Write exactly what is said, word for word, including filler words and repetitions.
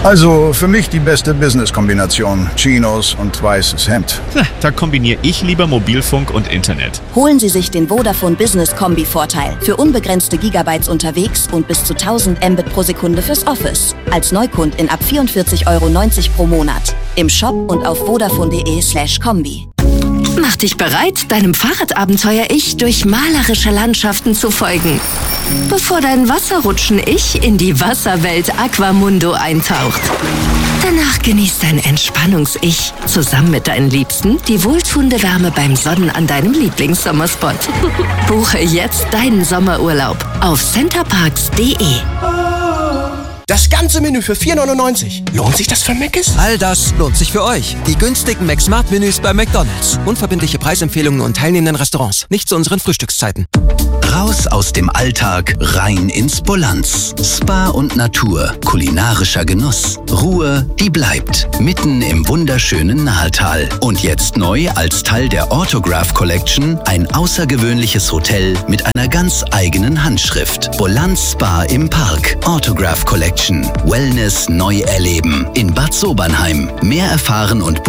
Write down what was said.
Also für mich die beste Business-Kombination. Chinos und weißes Hemd. Na, da kombiniere ich lieber Mobilfunk und Internet. Holen Sie sich den Vodafone Business Kombi-Vorteil. Für unbegrenzte Gigabytes unterwegs und bis zu tausend Mbit pro Sekunde fürs Office. Als Neukundin ab vierundvierzig Euro neunzig pro Monat. Im Shop und auf vodafone.de slash Kombi. Mach dich bereit, deinem Fahrradabenteuer-Ich durch malerische Landschaften zu folgen. Bevor dein Wasserrutschen-Ich in die Wasserwelt Aquamundo eintaucht. Danach genießt dein Entspannungs-Ich zusammen mit deinen Liebsten die wohltuende Wärme beim Sonnen an deinem Lieblingssommerspot. Buche jetzt deinen Sommerurlaub auf centerparks punkt de. Das ganze Menü für vier neunundneunzig. Lohnt sich das für Mc's? All das lohnt sich für euch. Die günstigen McSmart-Menüs bei McDonald's. Unverbindliche Preisempfehlungen und teilnehmenden Restaurants. Nicht zu unseren Frühstückszeiten. Raus aus dem Alltag, rein ins Bolanz. Spa und Natur, kulinarischer Genuss. Ruhe, die bleibt. Mitten im wunderschönen Nahetal. Und jetzt neu als Teil der Autograph Collection ein außergewöhnliches Hotel mit einer ganz eigenen Handschrift. Bolanz Spa im Park. Autograph Collection. Wellness neu erleben. In Bad Sobernheim. Mehr erfahren und